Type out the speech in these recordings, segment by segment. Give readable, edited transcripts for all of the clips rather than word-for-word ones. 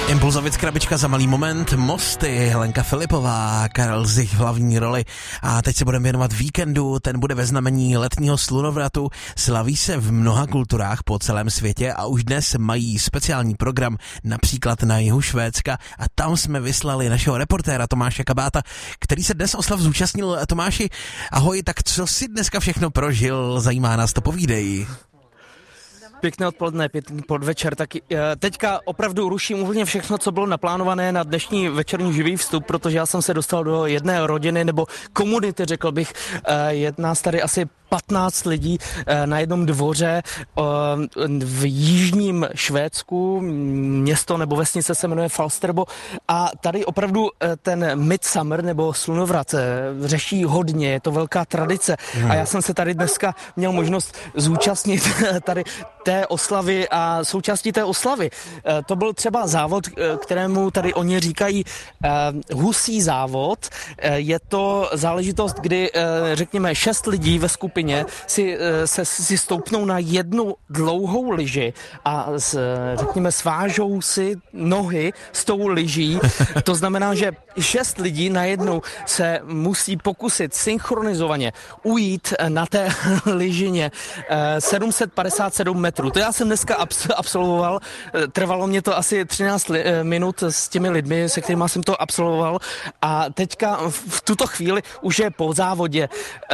Impulzovic krabička za malý moment, Mosty, Helenka Filipová, Karel Zich v hlavní roli. A teď se budeme věnovat víkendu, ten bude ve znamení letního slunovratu. Slaví se v mnoha kulturách po celém světě a už dnes mají speciální program, například na jihu Švédska. A tam jsme vyslali našeho reportéra Tomáše Kabáta, který se dnes oslav zúčastnil. Tomáši, ahoj, tak co si dneska všechno prožil, zajímá nás to, povídej. Pěkné odpoledne, pěkný podvečer. Tak teďka opravdu ruším úplně všechno, co bylo naplánované na dnešní večerní živý vstup, protože já jsem se dostal do jedné rodiny nebo komunity, řekl bych. Jedná se tady asi 15 lidí na jednom dvoře v jižním Švédsku, město nebo vesnice se jmenuje Falsterbo, a tady opravdu ten Midsummer nebo slunovrat řeší hodně, je to velká tradice a já jsem se tady dneska měl možnost zúčastnit tady té oslavy a součástí té oslavy. To byl třeba závod, kterému tady oni říkají husí závod. Je to záležitost, kdy řekněme 6 lidí ve skupině si stoupnou na jednu dlouhou lyži a řekněme svážou si nohy s tou lyží. To znamená, že 6 lidí najednou se musí pokusit synchronizovaně ujít na té lyžině 757 metrů. To já jsem dneska absolvoval, trvalo mě to asi 13 minut s těmi lidmi, se kterými jsem to absolvoval, a teďka v tuto chvíli už je po závodě,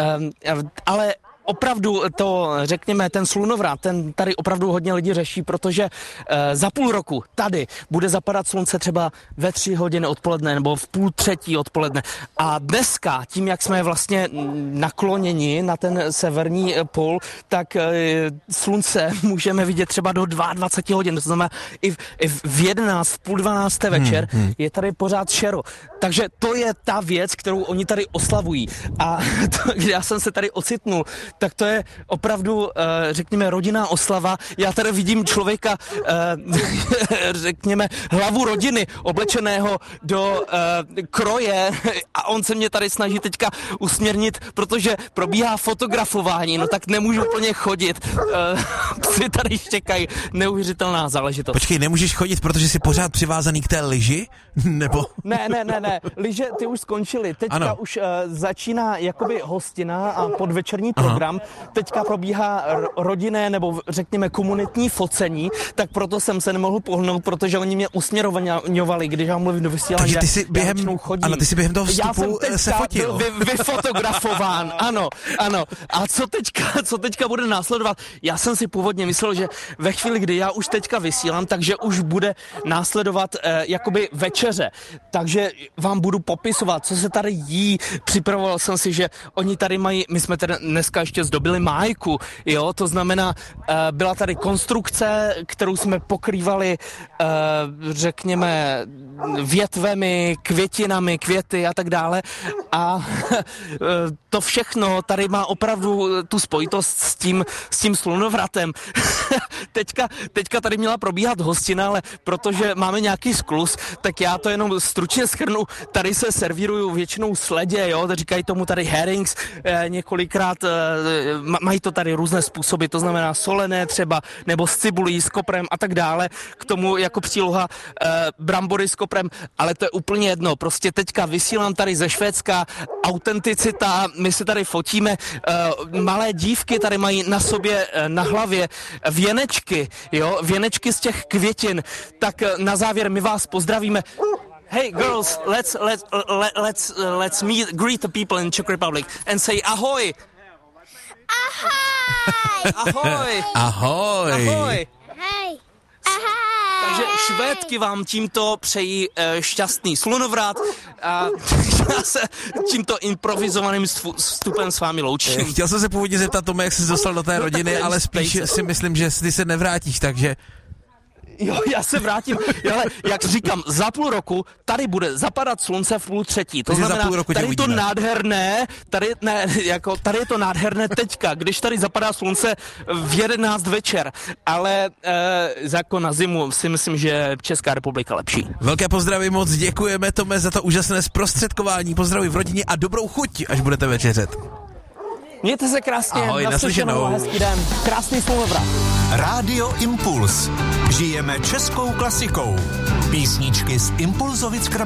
ale opravdu to, řekněme, ten slunovrat, ten tady opravdu hodně lidí řeší, protože za půl roku tady bude zapadat slunce třeba ve 3 hodiny odpoledne nebo v 2:30 odpoledne. A dneska, tím, jak jsme vlastně nakloněni na ten severní pól, tak slunce můžeme vidět třeba do 22 hodin. To znamená, i v 11, v 11:30 večer je tady pořád šero. Takže to je ta věc, kterou oni tady oslavují. A když já jsem se tady ocitnul, tak to je opravdu, řekněme, rodinná oslava. Já tady vidím člověka, řekněme, hlavu rodiny oblečeného do kroje a on se mě tady snaží teďka usměrnit, protože probíhá fotografování, no tak nemůžu úplně chodit. Psi tady štěkají, neuvěřitelná záležitost. Počkej, nemůžeš chodit, protože jsi pořád přivázaný k té lyži? Nebo? Ne, lyže ty už skončily. Teďka ano. Už začíná jakoby hostina a podvečerní program. Teďka probíhá rodinné nebo řekněme komunitní focení, tak proto jsem se nemohl pohnout, protože oni mě usměrovali, když já mluvím do vysílání. Takže ty si během toho vstupu se fotil. Vyfotografován, ano. A co teďka bude následovat? Já jsem si původně myslel, že ve chvíli, kdy já už teďka vysílám, takže už bude následovat jakoby večeře. Takže vám budu popisovat, co se tady jí. Připravoval jsem si, že oni tady mají, my jsme tady dneska ještě zdobili májku, jo, to znamená, byla tady konstrukce, kterou jsme pokrývali, řekněme, větvemi, květinami, květy a tak dále, a to všechno tady má opravdu tu spojitost s tím slunovratem. teďka tady měla probíhat hostina, ale protože máme nějaký skluz, tak já to jenom stručně shrnu. Tady se servírují většinou sledě, jo, říkají tomu tady herrings, několikrát mají to tady různé způsoby, to znamená solené třeba, nebo s cibulí, s koprem a tak dále, k tomu jako příloha brambory s koprem, ale to je úplně jedno, prostě teďka vysílám tady ze Švédska, autenticita, my se tady fotíme, malé dívky tady mají na sobě, na hlavě věnečky, jo, věnečky z těch květin, tak na závěr my vás pozdravíme. Hey girls, let's greet the people in Czech Republic and say ahoj. Ahoj. Ahoj. Ahoj. Hej. Ahoj. Takže Švédky vám tímto přejí šťastný slunovrat a já se tímto improvizovaným vstupem s vámi loučím. Chtěl jsem se původně zeptat tomu, jak jsi dostal do té rodiny, ale spíš si myslím, že ty se nevrátíš, takže... Jo, já se vrátím, ale jak říkám, za půl roku tady bude zapadat slunce v 2:30. To znamená, tady je to nádherné, tady je to nádherné teďka, když tady zapadá slunce v 11 večer, ale jako na zimu si myslím, že Česká republika lepší. Velké pozdravy, moc děkujeme, Tome, za to úžasné zprostředkování, pozdraví v rodině a dobrou chuť, až budete večeřet. Mějte se krásně, ahoj, naslyšenou, hezký den, krásný slunovrat. Rádio Impuls. Žijeme českou klasikou. Písničky z Impulzovic